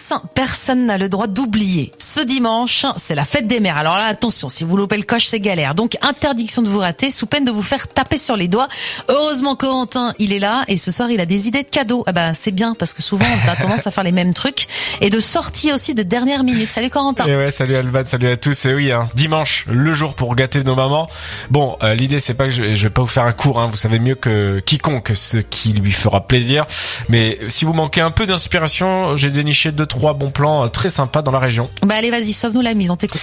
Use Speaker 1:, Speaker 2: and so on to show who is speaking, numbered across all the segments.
Speaker 1: tous, personne n'a le droit d'oublier. Ce dimanche, c'est la fête des mères. Alors là, attention, si vous loupez le coche, c'est galère. Donc, interdiction de vous rater, sous peine de vous faire taper sur les doigts. Heureusement, Corentin, il est là, et ce soir, il a des idées de cadeaux. Ah bah, c'est bien, parce que souvent, on a tendance à faire les mêmes trucs. Et de sortie aussi de dernière minute. Salut Corentin.
Speaker 2: Et ouais, salut Alban, salut à tous. Et oui, dimanche, le jour pour gâter nos mamans. Bon, l'idée, c'est pas que je vais pas vous faire un cours, vous savez mieux que quiconque ce qui lui fera plaisir. Mais si vous manquez un peu d'inspiration, j'ai déniché 2-3 bons plans très sympas dans la région.
Speaker 1: Bah allez, vas-y, sauve-nous la mise, on t'écoute.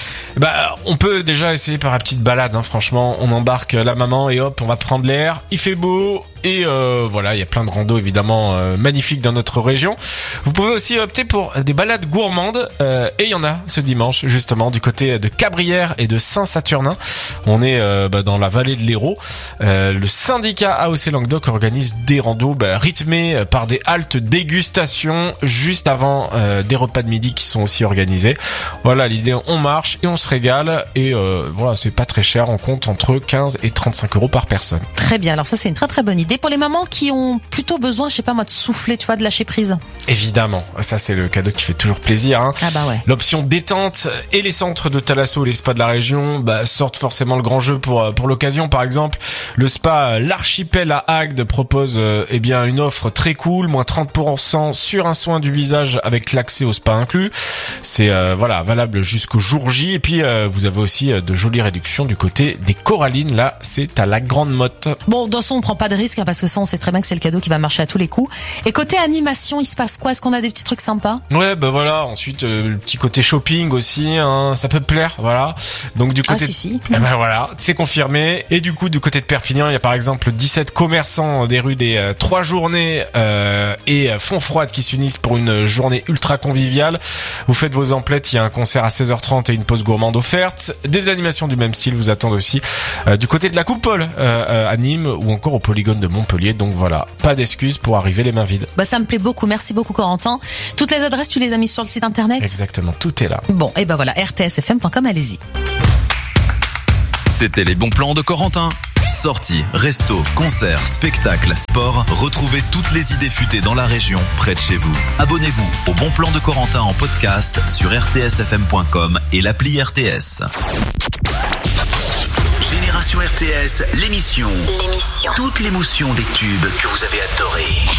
Speaker 2: On peut déjà essayer par la petite balade, franchement. On embarque la maman et hop, on va prendre l'air. Il fait beau et voilà, il y a plein de randos évidemment magnifiques dans notre région. Vous pouvez aussi opter pour des balades gourmandes et il y en a ce dimanche justement du côté de Cabrières et de Saint-Saturnin. On est dans la vallée de l'Hérault. Le syndicat AOC Languedoc organise des randos rythmés par des haltes dégustation juste avant des repas de midi qui sont aussi organisés. Voilà, l'idée, on marche et on se régale et voilà, c'est pas très cher, on compte entre 15 et 35 euros par personne.
Speaker 1: Très bien, alors ça c'est une très très bonne idée pour les mamans qui ont plutôt besoin, je sais pas moi, de souffler, tu vois, de lâcher prise.
Speaker 2: Évidemment, ça c'est le cadeau qui fait toujours plaisir.
Speaker 1: Ah bah ouais.
Speaker 2: L'option détente et les centres de thalasso et les spas de la région sortent forcément le grand jeu pour l'occasion. Par exemple, le spa L'Archipel à Agde propose une offre très cool, moins 30% sur un soin du visage avec l'accès au spa inclus. C'est valable jusqu'au jour J. Et puis vous avez aussi de jolies réductions du côté des Corallines. Là, c'est à la Grande Motte.
Speaker 1: Bon, dans ce on prend pas de risque parce que ça, on sait très bien que c'est le cadeau qui va marcher à tous les coups. Et côté animation, il se passe quoi? Est-ce qu'on a des petits trucs sympas?
Speaker 2: Ouais, voilà. Ensuite, le petit côté shopping aussi, ça peut plaire, voilà. Donc du côté,
Speaker 1: si.
Speaker 2: Voilà, c'est confirmé. Et du coup, du côté de Perpignan, il y a par exemple 17 commerçants des rues des 3 journées et Fond Froide qui s'unissent pour une journée ultra conviviale. Vous faites vos emplettes, il y a un concert à 16h30 et une pause gourmande offerte. Des animations du même style vous attendent aussi du côté de la Coupole à Nîmes ou encore au Polygone de Montpellier. Donc voilà, pas d'excuses pour arriver les mains vides.
Speaker 1: Ça me plaît beaucoup, merci beaucoup Corentin. Toutes les adresses, tu les as mises sur le site internet?
Speaker 2: Exactement, tout est là.
Speaker 1: Bon, et voilà, rtsfm.com, allez-y.
Speaker 3: C'était les bons plans de Corentin. Sorties, restos, concerts, spectacles, sport, retrouvez toutes les idées futées dans la région, près de chez vous. Abonnez-vous au Bon Plan de Corentin en podcast sur rtsfm.com et l'appli RTS.
Speaker 4: Génération RTS, l'émission. Toute l'émotion des tubes que vous avez adorés.